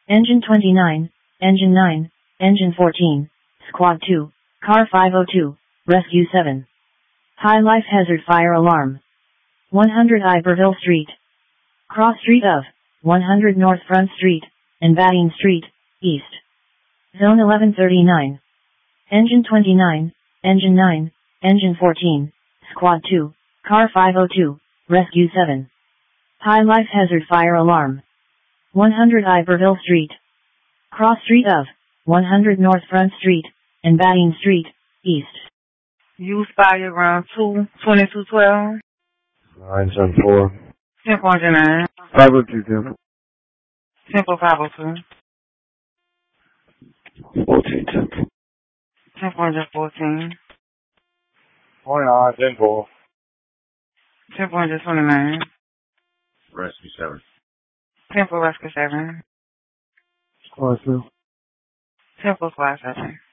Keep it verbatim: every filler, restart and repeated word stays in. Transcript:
Engine twenty-nine, Engine nine, Engine fourteen, Squad two, Car five oh two, Rescue seven. High life hazard fire alarm. one hundred Iberville Street. Cross Street of one hundred North Front Street, and Batting Street, East. Zone eleven thirty-nine. Engine twenty-nine, Engine nine, Engine fourteen, Squad two, Car five oh two, Rescue seven. High life hazard fire alarm. one hundred Iberville Street. Cross Street of one hundred North Front Street, and Batting Street, East. Use fire around two, twenty-two twelve. nine seven four. Temple one nine. five oh two Temple. Temple five oh two. fourteen Temple. Temple one fourteen. twenty-nine Temple. Temple one twenty-nine. Rescue seven. Temple Rescue seven. Squad two. Temple Squad seven.